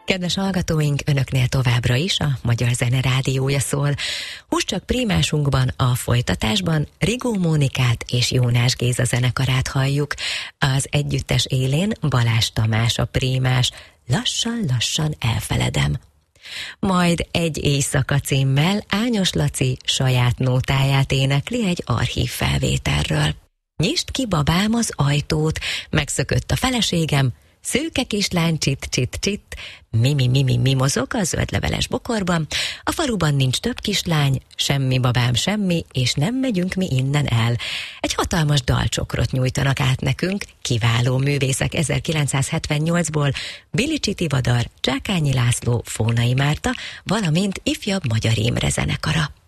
Kedves hallgatóink, önöknél továbbra is a Magyar Zene Rádiója szól. Húscsak prímásunkban a folytatásban Rigó Mónikát és Jónás Géza zenekarát halljuk. Az együttes élén Balázs Tamás a prímás, Lassan-lassan elfeledem. Majd Egy éjszaka címmel Ányos Laci saját nótáját énekli egy archív felvételről. Nyisd ki, babám, az ajtót, megszökött a feleségem, szőke kislány csit-csit-csit, mi mimozok a zöldleveles bokorban, a faluban nincs több kislány, semmi babám semmi, és nem megyünk mi innen el. Egy hatalmas dalcsokrot nyújtanak át nekünk, kiváló művészek 1978-ból, Bilicsi Tivadar, Csákányi László, Fónai Márta, valamint Ifjabb Magyar Imre zenekara.